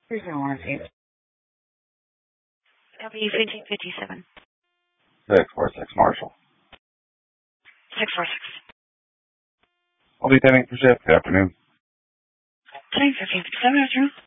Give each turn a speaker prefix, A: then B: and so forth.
A: Here's my warranty. W1557.
B: 646 Marshall.
A: 646.
B: I'll be attending for shift. Good afternoon.
A: 1557 afternoon.